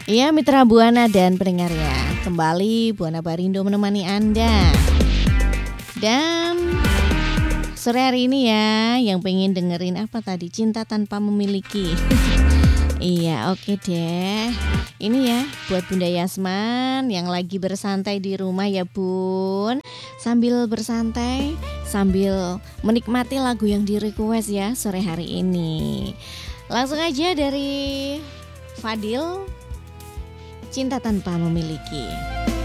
Iya Mitra Buana dan pendengar ya, kembali Buana Barindo menemani Anda. Dan sore hari ini ya, yang pengen dengerin apa tadi? Cinta Tanpa Memiliki. Iya, oke deh. Ini ya buat Bunda Yasman yang lagi bersantai di rumah ya Bun. Sambil bersantai, sambil menikmati lagu yang di request ya sore hari ini. Langsung aja dari Fadil, Cinta Tanpa Memiliki.